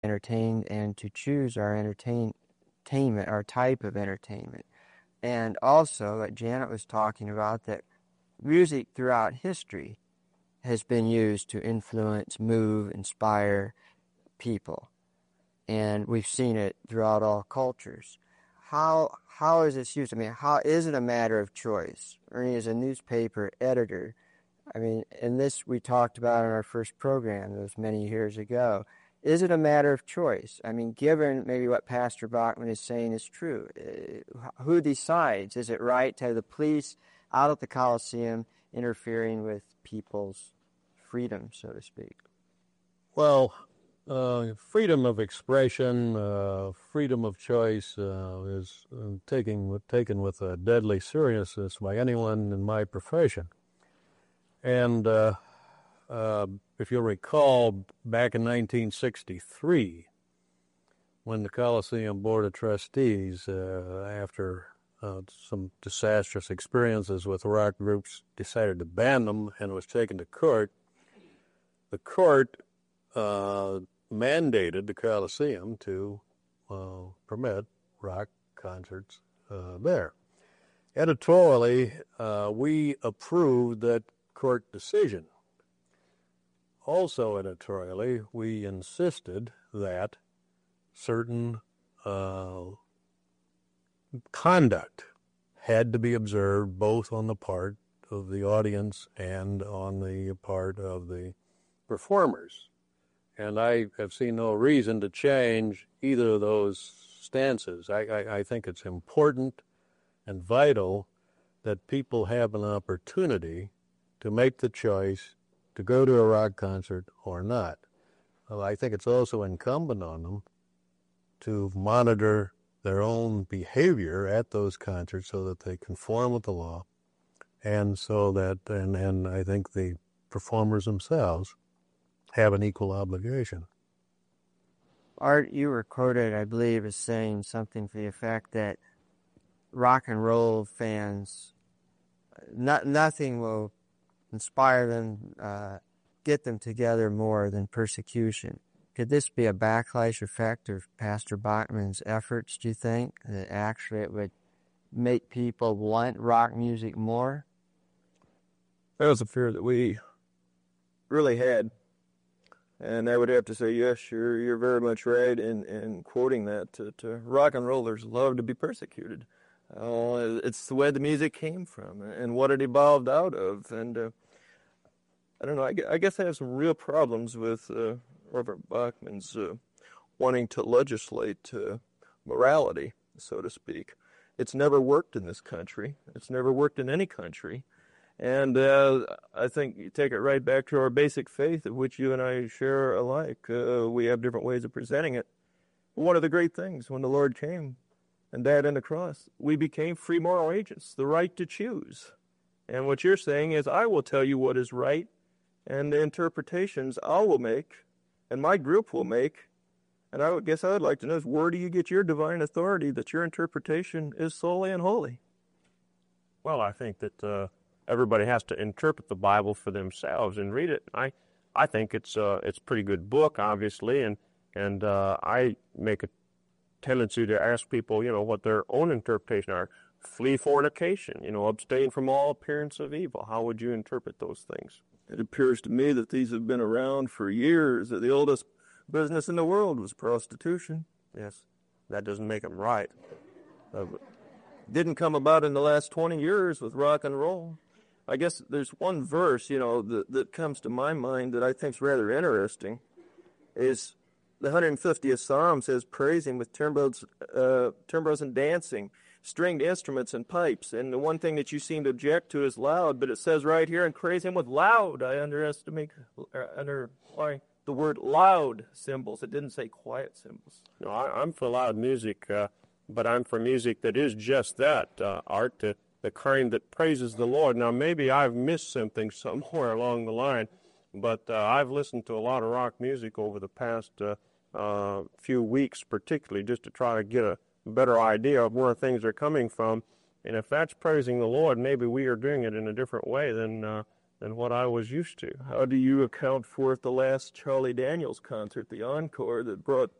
entertained and to choose our entertainment, our type of entertainment. And also, like Janet was talking about, that music throughout history has been used to influence, move, inspire people. And we've seen it throughout all cultures. How is this used? I mean, how is it a matter of choice? Ernie, as a newspaper editor, I mean, and this we talked about in our first program, those many years ago. Is it a matter of choice? I mean, given maybe what Pastor Bachman is saying is true, who decides? Is it right to have the police out at the Coliseum interfering with people's freedom, so to speak? Well, freedom of expression, freedom of choice is taken with a deadly seriousness by anyone in my profession. And if you'll recall, back in 1963, when the Coliseum Board of Trustees, after some disastrous experiences with rock groups, decided to ban them and was taken to court, the court mandated the Coliseum to permit rock concerts there. Editorially, we approved that court decision. Also editorially, we insisted that certain conduct had to be observed both on the part of the audience and on the part of the performers. And I have seen no reason to change either of those stances. I think it's important and vital that people have an opportunity to make the choice to go to a rock concert or not. Well, I think it's also incumbent on them to monitor their own behavior at those concerts so that they conform with the law, and so that, and I think the performers themselves have an equal obligation. Art, you were quoted, I believe, as saying something to the effect that rock and roll fans, nothing will inspire them, get them together more than persecution. Could this be a backlash effect of Pastor Bachman's efforts, do you think, that actually it would make people want rock music more? That was a fear that we really had. And I would have to say, yes, you're very much right in quoting that. To rock and rollers love to be persecuted. It's the way the music came from and what it evolved out of. And I don't know, I guess I have some real problems with Robert Bachman's wanting to legislate morality, so to speak. It's never worked in this country. It's never worked in any country. And I think you take it right back to our basic faith, of which you and I share alike. We have different ways of presenting it. One of the great things, when the Lord came and died on the cross, we became free moral agents, the right to choose. And what you're saying is, I will tell you what is right, and the interpretations I will make, and my group will make. And I guess I would like to know is, where do you get your divine authority that your interpretation is solely and holy? Well, I think that everybody has to interpret the Bible for themselves and read it. I think it's a pretty good book, obviously, and I make a tendency to ask people, what their own interpretation are. Flee fornication, abstain from all appearance of evil. How would you interpret those things? It appears to me that these have been around for years, that the oldest business in the world was prostitution. Yes, that doesn't make them right. Didn't come about in the last 20 years with rock and roll. I guess there's one verse, that comes to my mind that I think is rather interesting, is the 150th Psalm says, praise him with timbrels and dancing, stringed instruments and pipes. And the one thing that you seem to object to is loud, but it says right here, and praise him with loud. I underline the word loud cymbals. It didn't say quiet cymbals. No, I'm for loud music, but I'm for music that is just that, Art, the kind that praises the Lord. Now, maybe I've missed something somewhere along the line, but I've listened to a lot of rock music over the past few weeks, particularly, just to try to get a better idea of where things are coming from. And if that's praising the Lord, maybe we are doing it in a different way than than what I was used to. How do you account for at the last Charlie Daniels concert, the encore, that brought